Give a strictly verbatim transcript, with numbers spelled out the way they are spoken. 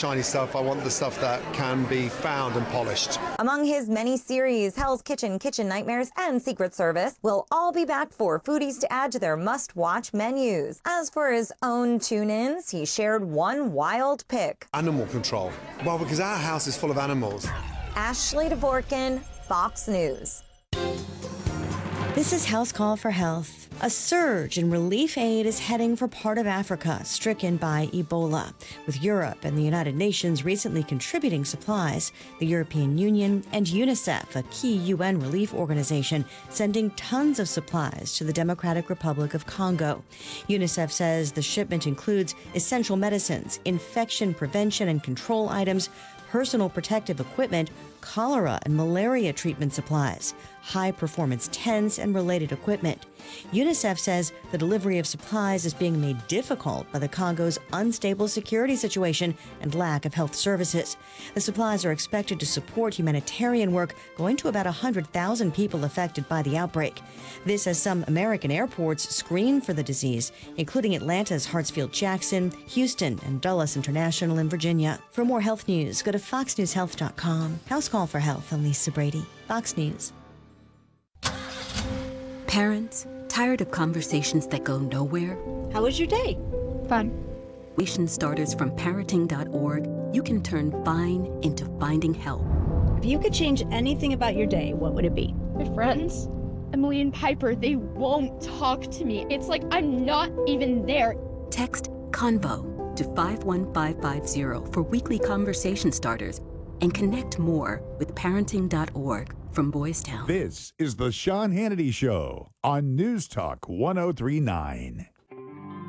shiny stuff. I want the stuff that can be found and polished. Among his many series, Hell's Kitchen, Kitchen Nightmares, and Secret Service will all be back for foodies to add to their must-watch menus. As for his own tune-ins, he shared one wild pick. Animal control. Well, because our house is full of animals. Ashley Dvorkin, Fox News. This is House Call for Health. A surge in relief aid is heading for part of Africa stricken by Ebola, with Europe and the United Nations recently contributing supplies. The European Union and UNICEF, a key U N relief organization, sending tons of supplies to the Democratic Republic of Congo. UNICEF says the shipment includes essential medicines, infection prevention and control items, personal protective equipment, cholera and malaria treatment supplies, high-performance tents, and related equipment. UNICEF says the delivery of supplies is being made difficult by the Congo's unstable security situation and lack of health services. The supplies are expected to support humanitarian work going to about one hundred thousand people affected by the outbreak. This as some American airports screen for the disease, including Atlanta's Hartsfield-Jackson, Houston, and Dulles International in Virginia. For more health news, go to fox news health dot com. House Call for Health, I'm Lisa Brady, Fox News. Parents, tired of conversations that go nowhere? How was your day? Fun. Conversation starters from parenting dot org, you can turn fine into finding help. If you could change anything about your day, what would it be? My friends, Emily and Piper, they won't talk to me. It's like I'm not even there. Text CONVO to five one five five zero for weekly conversation starters and connect more with parenting dot org from Boys Town. This is the Sean Hannity Show on News Talk one oh three point nine.